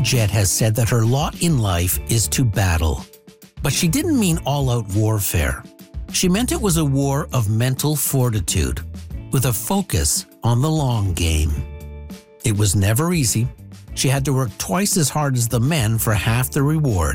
Joan Jett has said that her lot in life is to battle. But she didn't mean all-out warfare. She meant it was a war of mental fortitude, with a focus on the long game. It was never easy. She had to work twice as hard as the men for half the reward.